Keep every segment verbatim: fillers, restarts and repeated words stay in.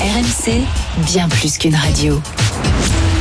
R M C, bien plus qu'une radio. Papa ?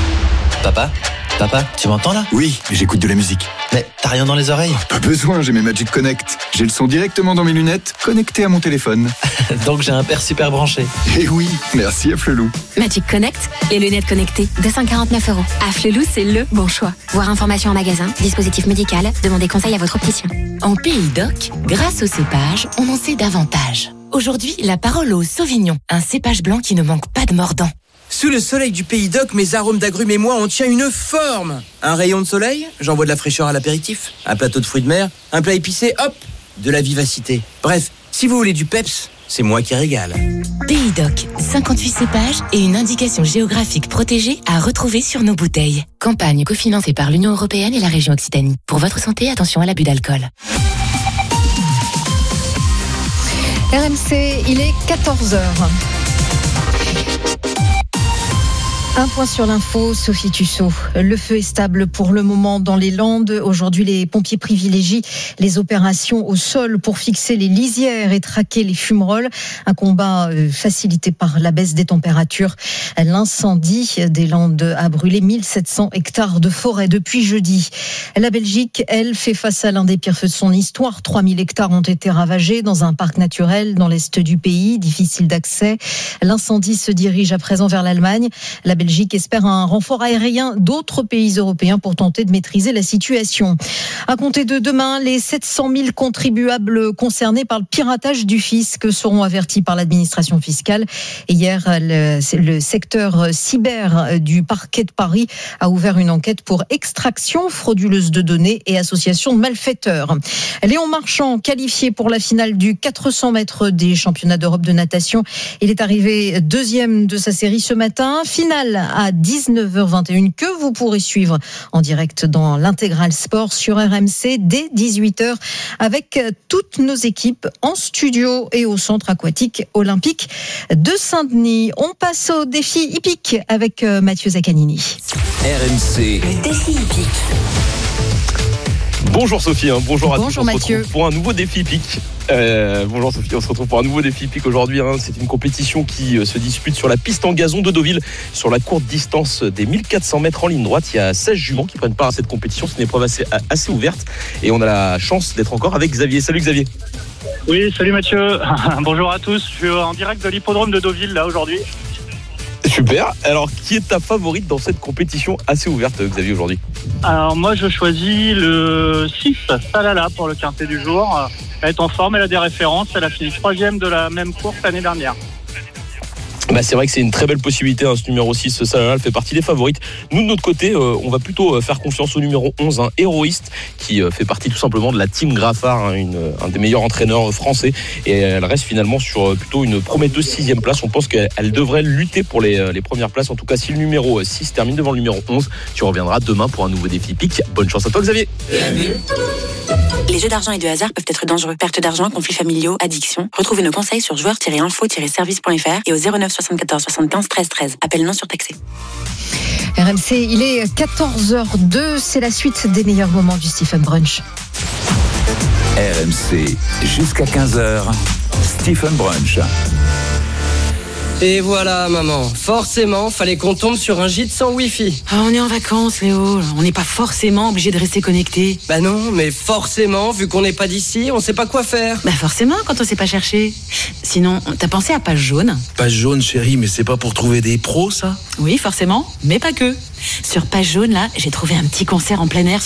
Papa, tu m'entends là ? Oui, j'écoute de la musique. Mais t'as rien dans les oreilles ? Pas besoin, j'ai mes Magic Connect. J'ai le son directement dans mes lunettes, connecté à mon téléphone. Donc j'ai un père super branché. Et oui, merci Afflelou. Magic Connect, les lunettes connectées, deux cent quarante-neuf euros. Afflelou, c'est le bon choix. Voir information en magasin, dispositif médical, demandez conseil à votre opticien. En Pays d'Oc, grâce au cépage, on en sait davantage. Aujourd'hui, la parole au Sauvignon, un cépage blanc qui ne manque pas de mordant. Sous le soleil du Pays d'Oc, mes arômes d'agrumes et moi, on tient une forme. Un rayon de soleil, j'envoie de la fraîcheur à l'apéritif. Un plateau de fruits de mer, un plat épicé, hop, de la vivacité. Bref, si vous voulez du peps, c'est moi qui régale. Pays d'Oc, cinquante-huit cépages et une indication géographique protégée à retrouver sur nos bouteilles. Campagne cofinancée par l'Union européenne et la région Occitanie. Pour votre santé, attention à l'abus d'alcool. R M C, il est quatorze heures. Un point sur l'info, Sophie Tussaud. Le feu est stable pour le moment dans les Landes. Aujourd'hui, les pompiers privilégient les opérations au sol pour fixer les lisières et traquer les fumerolles. Un combat facilité par la baisse des températures. L'incendie des Landes a brûlé mille sept cents hectares de forêt depuis jeudi. La Belgique, elle, fait face à l'un des pires feux de son histoire. trois mille hectares ont été ravagés dans un parc naturel dans l'est du pays, difficile d'accès. L'incendie se dirige à présent vers l'Allemagne. La Belgique espère un renfort aérien d'autres pays européens pour tenter de maîtriser la situation. À compter de demain, les sept cent mille contribuables concernés par le piratage du fisc seront avertis par l'administration fiscale. Hier, le, le secteur cyber du parquet de Paris a ouvert une enquête pour extraction frauduleuse de données et association de malfaiteurs. Léon Marchand, qualifié pour la finale du quatre cents mètres des championnats d'Europe de natation. Il est arrivé deuxième de sa série ce matin. Finale à dix-neuf heures vingt et une que vous pourrez suivre en direct dans l'Intégral Sport sur R M C dès dix-huit heures avec toutes nos équipes en studio et au centre aquatique olympique de Saint-Denis. On passe au défi hippique avec Mathieu Zaccanini. R M C. Le défi hippique. Bonjour Sophie, hein. bonjour à bonjour tous. On Mathieu. se retrouve pour un nouveau défi hippique. Euh, bonjour Sophie, on se retrouve pour un nouveau défi hippique aujourd'hui. Hein. C'est une compétition qui euh, se dispute sur la piste en gazon de Deauville, sur la courte distance des mille quatre cents mètres en ligne droite. Il y a seize juments qui prennent part à cette compétition. C'est une épreuve assez, assez ouverte et on a la chance d'être encore avec Xavier. Salut Xavier. Oui, salut Mathieu. Bonjour à tous. Je suis en direct de l'hippodrome de Deauville là aujourd'hui. Super. Alors, qui est ta favorite dans cette compétition assez ouverte, Xavier, aujourd'hui ? Alors moi, je choisis le six, Salala, pour le quintet du jour. Elle est en forme, elle a des références. Elle a fini troisième de la même course l'année dernière. Bah c'est vrai que c'est une très belle possibilité, hein, ce numéro six, Salala fait partie des favorites. Nous de notre côté, euh, on va plutôt euh, faire confiance au numéro onze, hein, Héroïste, qui euh, fait partie tout simplement de la team Graffard, hein, une, un des meilleurs entraîneurs français, et elle reste finalement sur euh, plutôt une prometteuse sixième place. On pense qu'elle elle devrait lutter pour les, euh, les premières places. En tout cas, si le numéro six termine devant le numéro onze, tu reviendras demain pour un nouveau défi hippique. Bonne chance à toi Xavier. Les jeux d'argent et de hasard peuvent être dangereux. Perte d'argent, conflits familiaux, addiction. Retrouvez nos conseils sur joueurs tiret info tiret service point f r et au zéro neuf soixante-quatorze soixante-quinze treize treize. Appel non surtaxé. R M C, il est quatorze heures deux, c'est la suite des meilleurs moments du Stephen Brunch. R M C, jusqu'à quinze heures, Stephen Brunch. Et voilà, maman. Forcément, fallait qu'on tombe sur un gîte sans Wi-Fi. Ah, on est en vacances, Léo. On n'est pas forcément obligé de rester connecté. Bah non, mais forcément, vu qu'on n'est pas d'ici, on sait pas quoi faire. Bah forcément, quand on sait pas chercher. Sinon, t'as pensé à Page Jaune ? Page Jaune, chérie, mais c'est pas pour trouver des pros, ça ? Oui, forcément, mais pas que. Sur Page Jaune, là, j'ai trouvé un petit concert en plein air